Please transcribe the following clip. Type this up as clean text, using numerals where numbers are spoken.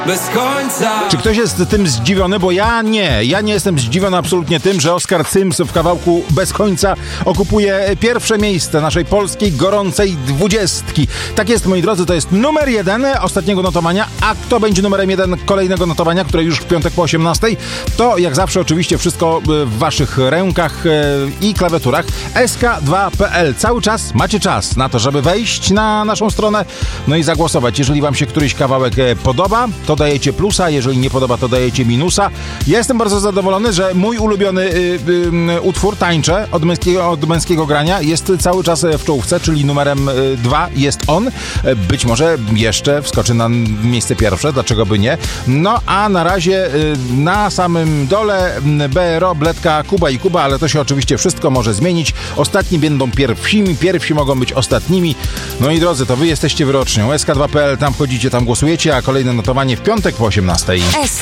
Bez końca. Czy ktoś jest tym zdziwiony? Bo ja nie jestem zdziwiony absolutnie tym, że Oskar Sims w kawałku Bez końca okupuje pierwsze miejsce naszej polskiej gorącej 20. Tak jest, moi drodzy, to jest numer 1 ostatniego notowania, a kto będzie numerem 1 kolejnego notowania, które już w piątek po 18, to jak zawsze oczywiście wszystko w waszych rękach i klawiaturach. sk2.pl. Cały czas macie czas na to, żeby wejść na naszą stronę, no i zagłosować. Jeżeli wam się któryś kawałek podoba, to dajecie plusa, jeżeli nie podoba, to dajecie minusa. Ja jestem bardzo zadowolony, że mój ulubiony utwór Tańczę od męskiego grania jest cały czas w czołówce, czyli numerem 2 jest on. Być może jeszcze wskoczy na miejsce pierwsze, dlaczego by nie. No a na razie na samym dole BRO, Bledka, Kuba i Kuba, ale to się oczywiście wszystko może zmienić. Ostatni będą pierwszymi, pierwsi mogą być ostatnimi. No i drodzy, to wy jesteście wyrocznią. sk2.pl, tam wchodzicie, tam głosujecie, a kolejne notowanie w piątek po 18.